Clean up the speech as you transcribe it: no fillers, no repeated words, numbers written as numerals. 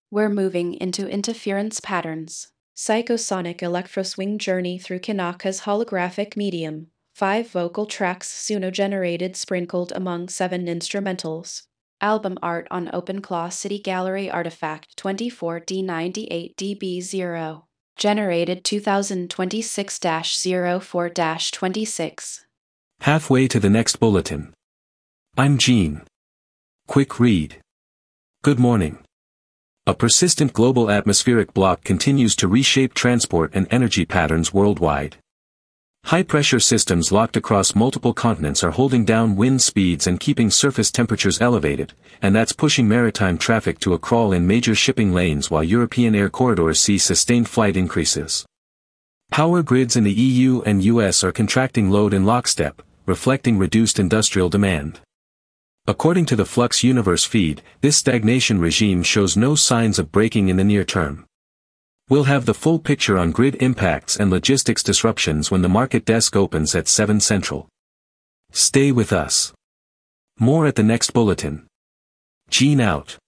We're moving into interference patterns. Psychosonic electroswing journey through Kanaka's holographic medium. 5 vocal tracks Suno-generated sprinkled among 7 instrumentals. Album art on OpenClaw City Gallery Artifact 24D98DB0. Generated 2026-04-26. Halfway to the next bulletin. I'm Gene. Quick read. Good morning. A persistent global atmospheric block continues to reshape transport and energy patterns worldwide. High-pressure systems locked across multiple continents are holding down wind speeds and keeping surface temperatures elevated, and that's pushing maritime traffic to a crawl in major shipping lanes while European air corridors see sustained flight increases. Power grids in the EU and US are contracting load in lockstep, reflecting reduced industrial demand. According to the Flux Universe feed, this stagnation regime shows no signs of breaking in the near term. We'll have the full picture on grid impacts and logistics disruptions when the market desk opens at 7 Central. Stay with us. More at the next bulletin. Gene out.